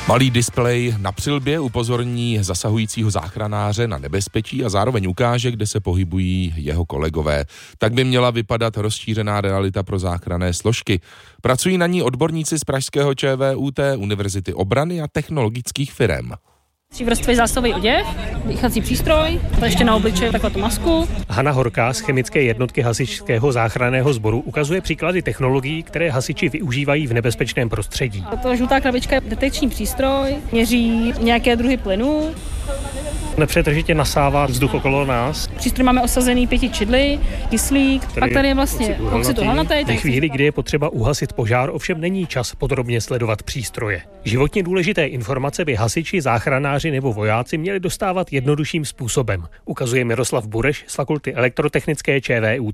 Malý displej na přilbě upozorní zasahujícího záchranáře na nebezpečí a zároveň ukáže, kde se pohybují jeho kolegové. Tak by měla vypadat rozšířená realita pro záchranné složky. Pracují na ní odborníci z pražského ČVUT, Univerzity obrany a technologických firem. 3vrstvový zásahový oděv, dýchací přístroj, a ještě na obličeji takovou masku. Hana Horká z chemické jednotky hasičského záchranného sboru ukazuje příklady technologií, které hasiči využívají v nebezpečném prostředí. Tato žlutá krabička je detekční přístroj, měří nějaké druhy plynů. Nepřetržitě nasává vzduch okolo nás. Přístroj máme osazený 5 čidly, kyslík, pak tady je vlastně oxid uhelnatý. Ve chvíli, kdy je potřeba uhasit požár, ovšem není čas podrobně sledovat přístroje. Životně důležité informace by hasiči, záchranáři nebo vojáci měli dostávat jednodušším způsobem, ukazuje Miroslav Bureš z Fakulty elektrotechnické ČVUT.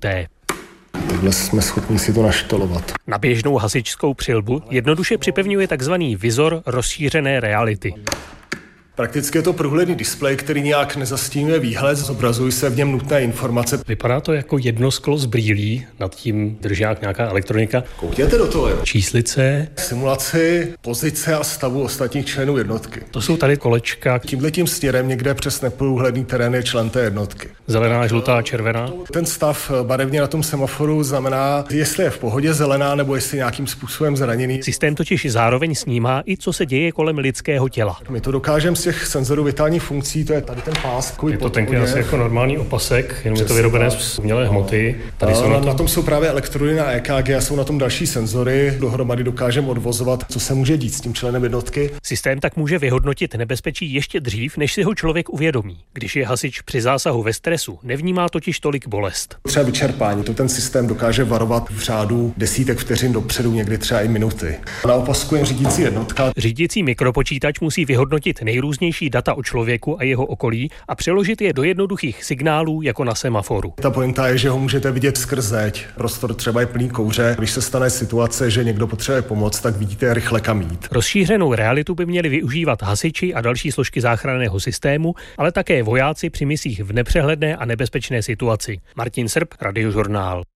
Takhle jsme schopni si to naštolovat. Na běžnou hasičskou přilbu jednoduše připevňuje takzvaný vizor rozšířené reality. Prakticky je to průhledný displej, který nějak nezastínuje výhled, zobrazují se v něm nutné informace. Vypadá to jako jedno sklo z brýlí, nad tím držák nějaká elektronika. Koukněte do toho. Číslice. Simulaci pozice a stavu ostatních členů jednotky. To jsou tady kolečka. Tímhletím směrem někde přes neprůhledný terén je člen té jednotky. Zelená, žlutá, červená. Ten stav barevně na tom semaforu znamená, jestli je v pohodě zelená nebo jestli nějakým způsobem zraněný. Systém totiž zároveň snímá i co se děje kolem lidského těla. My to dokážeme z těch senzorů vitálních funkcí, to je tady ten pás. Je to tenky asi jako normální opasek, jenom je to vyrobené z umělé hmoty. Tady jsou na tom jsou právě elektrody na EKG a jsou na tom další senzory. Dohromady dokážeme odvozovat, co se může dít s tím členem jednotky. Systém tak může vyhodnotit nebezpečí ještě dřív, než si ho člověk uvědomí. Když je hasič při zásahu ve stresu, nevnímá totiž tolik bolest. Třeba vyčerpání, to ten systém dokáže varovat v řádu desítek vteřin dopředu, někdy třeba i minuty. Na opasku je řídící jednotka. Řídící mikropočítač musí vyhodnotit nejrůznější data o člověku a jeho okolí a přeložit je do jednoduchých signálů jako na semaforu. Ta pointa je, že ho můžete vidět skrz zeď. Prostor třeba je plný kouře. Když se stane situace, že někdo potřebuje pomoc, tak vidíte rychle kam jít. Rozšířenou realitu by měli využívat hasiči a další složky záchranného systému, ale také vojáci při misích v nepřehledné a nebezpečné situaci. Martin Srb, Radiožurnál.